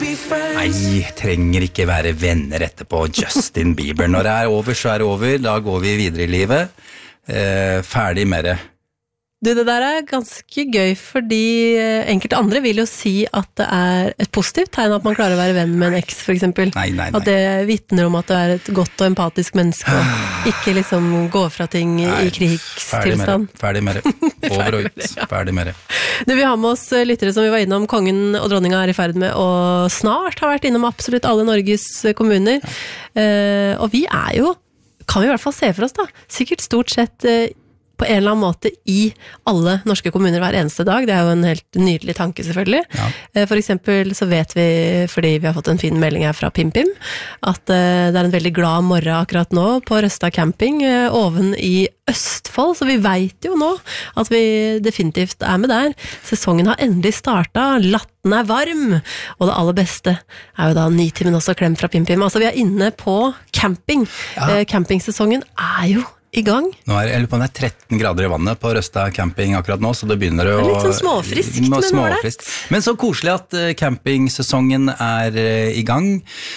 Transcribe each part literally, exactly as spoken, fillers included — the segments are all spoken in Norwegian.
Nei, trenger ikke være venner etterpå. Justin Bieber. Når det er over, så er det over. Da går vi videre i livet. Eh, ferdig med det. Du, det der er ganske gøy, fordi enkelte andre vil jo si at det er et positivt tegn at man klarer å være venn med en eks, for eksempel. Nei, nei, nei. At det vitner om at du er et godt og empatisk menneske, og ikke liksom går fra ting nei, i krigstilstand. Ferdig med det. Ferdig med det. Over og ut. Ja. Ferdig med det. Du, vi har med oss lyttere som vi var innom. Kongen og dronninga er i ferd med, og snart har vært innom absolutt alle Norges kommuner. Ja. Uh, og vi er jo, kan vi i hvert fall se for oss da, sikkert stort sett uh, på en eller annen måte i alle norske kommuner hver eneste dag. Det er jo en helt nydelig tanke, selvfølgelig. Ja. For eksempel så vet vi, fordi vi har fått en fin melding her fra Pim Pim, at det er en veldig glad morgen akkurat nå på Røsta camping, oven i Østfold, så vi vet jo nå at vi definitivt er med der. Sesongen har endelig startet, latten er varm, og det aller beste er jo da Nitimen også klem fra Pim Pim. Altså vi er inne på camping. Ja. Campingsesongen er jo i gang. Nå er jeg lurer på om det er tretten grader i vannet på Røsta camping akkurat nå, så det begynner å... Det er litt sånn småfriskt, men småfriskt. Men så koselig at campingsesongen er i gang.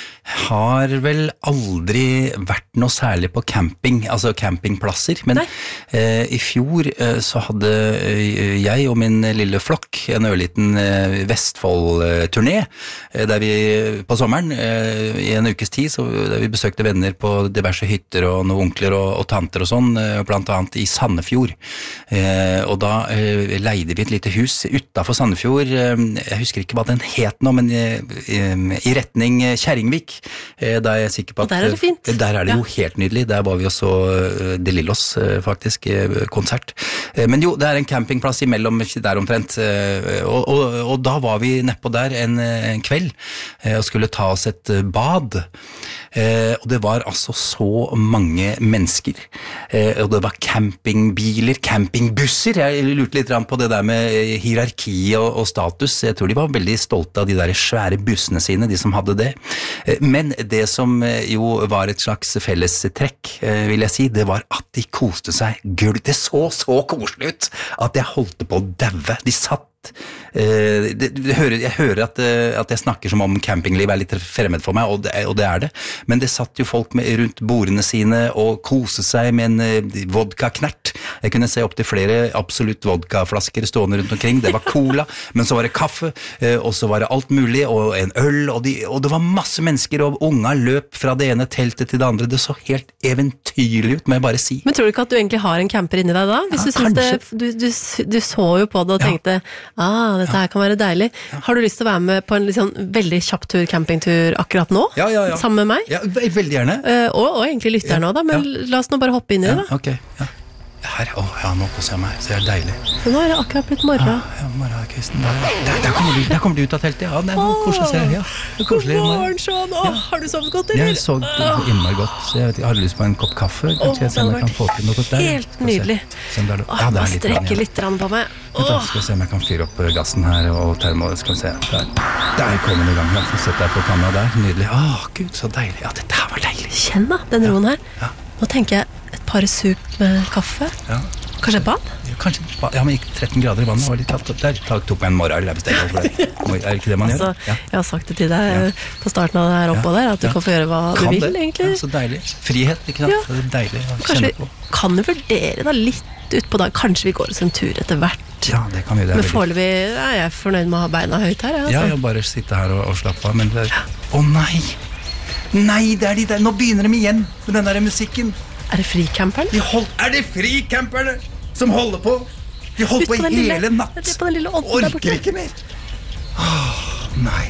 Har vel aldri vært noe særlig på camping, altså campingplasser, men eh, i fjor eh, så hadde jeg og min lille flokk en ørliten eh, Vestfold-turné, eh, der vi på sommeren, eh, i en ukes tid, så der vi besøkte venner på diverse hytter og noen onkler og, og tanter og sånn, eh, blant annet i Sandefjord. Eh, og da eh, leide vi et lite hus utenfor Sandefjord, eh, jeg husker ikke hva den het nå, men eh, i retning Kjerringvik. Da er jeg sikker på at... Og der er det fint. Der er det jo ja. Helt nydelig. Der var vi også De Lillos, faktisk, konsert. Men jo, det er en campingplass imellom der omtrent. Og, og, og da var vi nedpå der en, en kveld og skulle ta oss et bad. Og det var altså så mange mennesker. Og det var campingbiler, campingbusser. Jeg lurte litt på det der med hierarki og, og status. Jeg tror de var veldig stolte av de der svære bussene sine, de som hadde det. Men det som jo var et slags felles trekk, vil jeg si, det var at de koste seg gull. Det så så koselig ut at jeg holdt på å daue. De satt Uh, det, det hører, jeg hører at, uh, at jeg snakker som om campingliv er litt fremmed for meg, og det, og det er det, men det satt jo folk med, rundt bordene sine og kose seg med en uh, vodka-knert. Jeg kunne se opp til flere absolutt vodkaflasker stående rundt omkring. Det var cola, men så var det kaffe, uh, og så var det alt mulig, og en øl, og, de, og det var masse mennesker, og unga løp fra det ene teltet til det andre. Det så helt eventyrlig ut, må jeg bare si. Men tror du ikke at du egentlig har en camper inni deg da? Hvis ja, du, synes det, du, du, du så jo på det og tenkte, ja. Ah, dette her kan være deilig. Ja. Har du lyst til å være med på en liksom veldig kjapp tur, campingtur akkurat nå? Ja, ja, ja. Sammen med meg? Ja, veldig gjerne. Uh, og, og egentlig lytter ja. Nå da, men ja. La oss nå bare hoppe inn i ja, det da. Ok, ja. Her, å, ja, nå koser jeg meg, så det er deilig. Så nå er det akkurat blitt morgen. Ja, ja morgenkvisten. Der, der, der, kommer du, der kommer du ut av teltet, ja. Det er noe koselig å se, ja. Det er koselig. God morgen, Sean. Åh, ja. Har du sovet godt, eller? Jeg sov innmari godt, så jeg, vet, jeg har lyst på en kopp kaffe. Kanskje jeg ser om jeg kan få til noe godt der. Helt nydelig. Se, se Åh, jeg må strekke litt på meg. Vent da, skal vi se om jeg kan fyre opp gassen her og termo, skal vi se. Der, der kommer det i gang, ja. Så setter jeg på kanna der, nydelig. Åh, Gud, så deilig. Ja, dette her var deilig. Kjenn da, den roen her. Ja. Nå tenker jeg et par sup med kaffe. Ja. Kanskje et bad? Ja, kanskje et bad. Ja, men ikke tretten grader i vannet var litt kaldt. Der tok meg en morgen, jeg bestemte for det. Er det ikke det man altså, gjør? Ja. Jeg har sagt det til deg ja. På starten av det her oppå ja. Der, at du ja. Kan få gjøre hva kan du vil, det? Egentlig. Ja, så deilig. Frihet, ikke sant? Ja. Det er deilig å kanskje kjenne på. Kan du vurdere da litt ut på dag? Kanskje vi går oss en tur etter hvert? Ja, det kan vi. Det men foreløpig er jeg fornøyd med å ha beina høyt her. Altså. Ja, jeg bare sitte her og, og slappe av, men det er... Å oh, nei! Nei, det er de der. Nå begynner de igjen med den der musikken. Er det fricamperne? De hold... Er det fricamperne? Som holder på. De holder på, på i hele lille, natt. På den lille odden orker ikke mer. Åh, nei.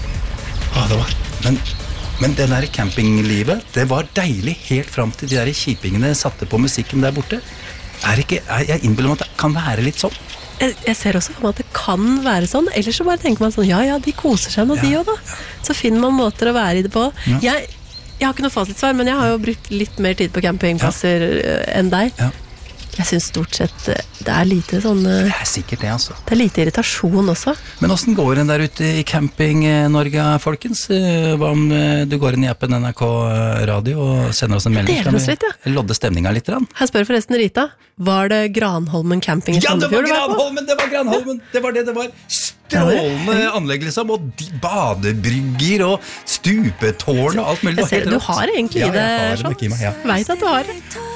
Åh, det var... Men, men det der campinglivet, det var deilig helt frem til de der kjipingene satte på musikken der borte. Er ikke, er, jeg innbiller meg at det kan være litt sånn. Jeg, jeg ser også for meg at det kan være sånn. Ellers så bare tenker man sånn, ja, ja, de koser seg nå, ja, de også da. Ja. Så finner man måter å være i det på. Ja. Jeg, jeg har ikke noe fasitsvar, men jeg har jo brukt litt mer tid på campingplasser ja. Enn deg. Ja. Jeg synes stort sett det er lite sånn... Det er sikkert det, altså. Det er lite irritasjon også. Men hvordan går den der ute i Camping-Norge, folkens? Hva om du går inn i appen N R K Radio og sender oss en melding? Det er det litt, ja. Lodde stemningen litt. Her spør forresten Rita, var det Granholmen camping i Sandefjord? Ja, det var Granholmen, det var Granholmen! Det var det det var. strålende anlegg, liksom, og de badebrygger og stupetårn og alt mulig. Jeg ser, du har egentlig i Ja, det, jeg har det Sean. nok i meg, ja. Vet at du har det.